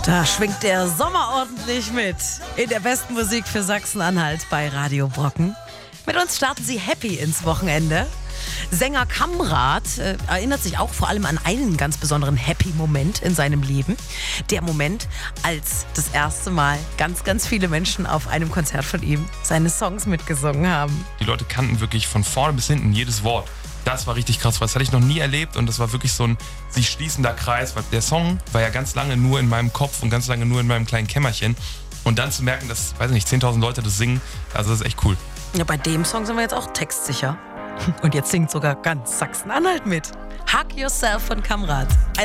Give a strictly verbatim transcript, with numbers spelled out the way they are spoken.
Da schwingt der Sommer ordentlich mit. In der besten Musik für Sachsen-Anhalt bei Radio Brocken. Mit uns starten Sie happy ins Wochenende. Sänger Kamrat äh, erinnert sich auch vor allem an einen ganz besonderen Happy-Moment in seinem Leben. Der Moment, als das erste Mal ganz, ganz viele Menschen auf einem Konzert von ihm seine Songs mitgesungen haben. Die Leute kannten wirklich von vorne bis hinten jedes Wort. Das war richtig krass, weil das hatte ich noch nie erlebt und das war wirklich so ein sich schließender Kreis, weil der Song war ja ganz lange nur in meinem Kopf und ganz lange nur in meinem kleinen Kämmerchen und dann zu merken, dass, weiß ich nicht, zehntausend Leute das singen, also das ist echt cool. Ja, bei dem Song sind wir jetzt auch textsicher. Und jetzt singt sogar ganz Sachsen-Anhalt mit. Hug Yourself von Kamrat.